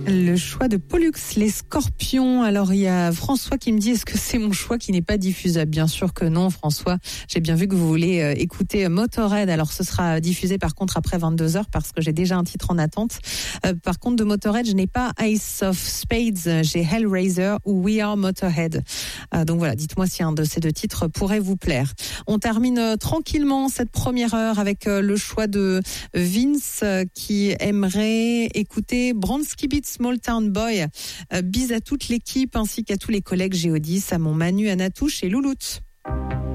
Le choix de Pollux, les Scorpions. Alors il y a François qui me dit, est-ce que c'est mon choix qui n'est pas diffusable? Bien sûr que non, François. J'ai bien vu que vous voulez écouter Motorhead. Alors ce sera diffusé par contre après 22h parce que j'ai déjà un titre en attente. Par contre de Motorhead, je n'ai pas Ace of Spades, j'ai Hellraiser ou We Are Motorhead. Donc voilà, dites-moi si un de ces deux titres pourrait vous plaire. On termine tranquillement cette première heure avec le choix de Vince qui aimerait écouter Bronski Beat Small Town Boy. Bise à toute l'équipe ainsi qu'à tous les collègues Géodis, à mon Manu, Anatouche et Louloute.